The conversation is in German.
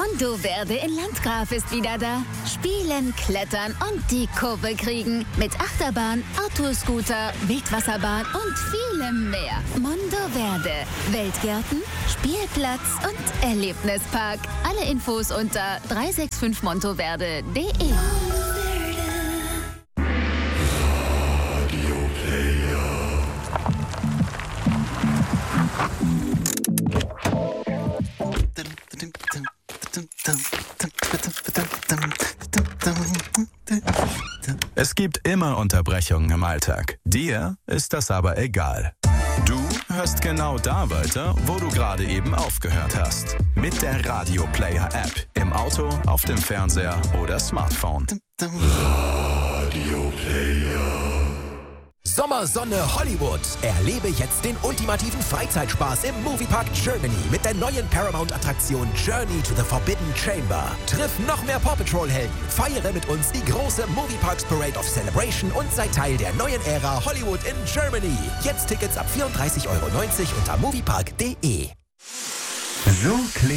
Mondoverde in Landgraf ist wieder da. Spielen, klettern und die Kurve kriegen. Mit Achterbahn, Autoscooter, Wildwasserbahn und vielem mehr. Mondoverde. Weltgärten, Spielplatz und Erlebnispark. Alle Infos unter 365montoverde.de. Es gibt immer Unterbrechungen im Alltag. Dir ist das aber egal. Du hörst genau da weiter, wo du gerade eben aufgehört hast. Mit der Radio Player App. Im Auto, auf dem Fernseher oder Smartphone. Radio Player. Sommersonne Hollywood. Erlebe jetzt den ultimativen Freizeitspaß im Moviepark Germany mit der neuen Paramount-Attraktion Journey to the Forbidden Chamber. Triff noch mehr Paw Patrol-Helden. Feiere mit uns die große Movieparks Parade of Celebration und sei Teil der neuen Ära Hollywood in Germany. Jetzt Tickets ab 34,90 € unter moviepark.de. So klingt